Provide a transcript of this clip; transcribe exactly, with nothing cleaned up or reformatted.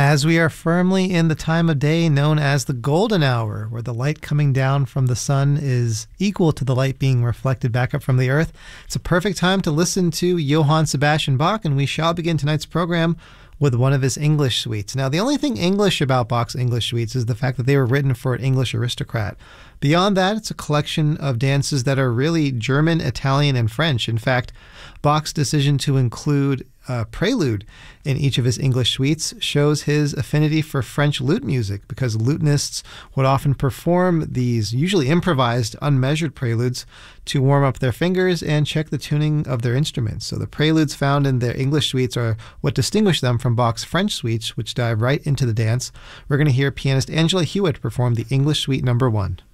As we are firmly in the time of day known as the golden hour, where the light coming down from the sun is equal to the light being reflected back up from the earth, it's a perfect time to listen to Johann Sebastian Bach, and we shall begin tonight's program with one of his English suites. Now, the only thing English about Bach's English suites is the fact that they were written for an English aristocrat. Beyond that, it's a collection of dances that are really German, Italian, and French. In fact, Bach's decision to include a prelude in each of his English suites shows his affinity for French lute music, because lutenists would often perform these usually improvised, unmeasured preludes to warm up their fingers and check the tuning of their instruments. So the preludes found in their English suites are what distinguish them from Bach's French suites, which dive right into the dance. We're going to hear pianist Angela Hewitt perform the English Suite number one.